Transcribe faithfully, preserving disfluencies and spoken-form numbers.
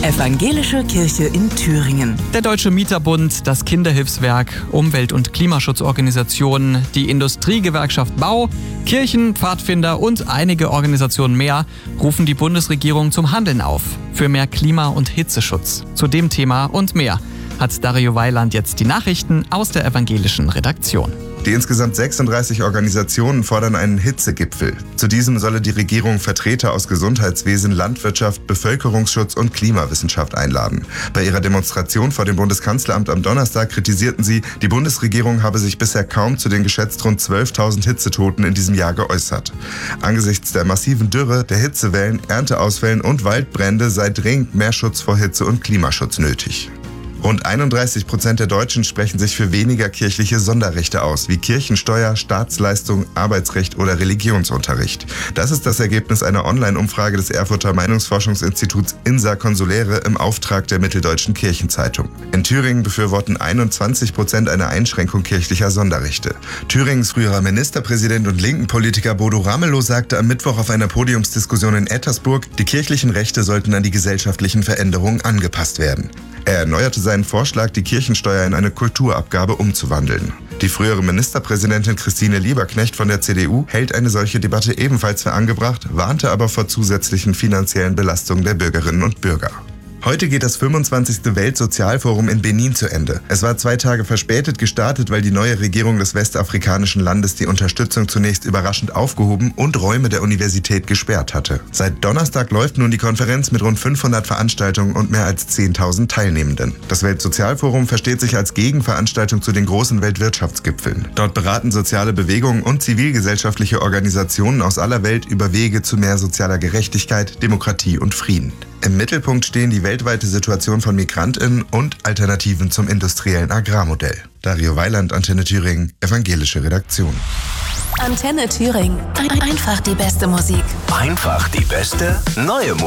Evangelische Kirche in Thüringen. Der Deutsche Mieterbund, das Kinderhilfswerk, Umwelt- und Klimaschutzorganisationen, die Industriegewerkschaft Bau, Kirchen, Pfadfinder und einige Organisationen mehr rufen die Bundesregierung zum Handeln auf. Für mehr Klima- und Hitzeschutz. Zu dem Thema und mehr hat Dario Weiland jetzt die Nachrichten aus der evangelischen Redaktion. Die insgesamt sechsunddreißig Organisationen fordern einen Hitzegipfel. Zu diesem solle die Regierung Vertreter aus Gesundheitswesen, Landwirtschaft, Bevölkerungsschutz und Klimawissenschaft einladen. Bei ihrer Demonstration vor dem Bundeskanzleramt am Donnerstag kritisierten sie, die Bundesregierung habe sich bisher kaum zu den geschätzt rund zwölftausend Hitzetoten in diesem Jahr geäußert. Angesichts der massiven Dürre, der Hitzewellen, Ernteausfällen und Waldbrände sei dringend mehr Schutz vor Hitze und Klimaschutz nötig. Rund einunddreißig Prozent der Deutschen sprechen sich für weniger kirchliche Sonderrechte aus, wie Kirchensteuer, Staatsleistung, Arbeitsrecht oder Religionsunterricht. Das ist das Ergebnis einer Online-Umfrage des Erfurter Meinungsforschungsinstituts INSA Consulere im Auftrag der Mitteldeutschen Kirchenzeitung. In Thüringen befürworten einundzwanzig Prozent eine Einschränkung kirchlicher Sonderrechte. Thüringens früherer Ministerpräsident und linken Politiker Bodo Ramelow sagte am Mittwoch auf einer Podiumsdiskussion in Ettersburg, die kirchlichen Rechte sollten an die gesellschaftlichen Veränderungen angepasst werden. Er erneuerte seinen Vorschlag, die Kirchensteuer in eine Kulturabgabe umzuwandeln. Die frühere Ministerpräsidentin Christine Lieberknecht von der C D U hält eine solche Debatte ebenfalls für angebracht, warnte aber vor zusätzlichen finanziellen Belastungen der Bürgerinnen und Bürger. Heute geht das fünfundzwanzigste Weltsozialforum in Benin zu Ende. Es war zwei Tage verspätet gestartet, weil die neue Regierung des westafrikanischen Landes die Unterstützung zunächst überraschend aufgehoben und Räume der Universität gesperrt hatte. Seit Donnerstag läuft nun die Konferenz mit rund fünfhundert Veranstaltungen und mehr als zehntausend Teilnehmenden. Das Weltsozialforum versteht sich als Gegenveranstaltung zu den großen Weltwirtschaftsgipfeln. Dort beraten soziale Bewegungen und zivilgesellschaftliche Organisationen aus aller Welt über Wege zu mehr sozialer Gerechtigkeit, Demokratie und Frieden. Im Mittelpunkt stehen die weltweite Situation von MigrantInnen und Alternativen zum industriellen Agrarmodell. Dario Weiland, Antenne Thüringen, evangelische Redaktion. Antenne Thüringen. Einfach die beste Musik. Einfach die beste neue Musik.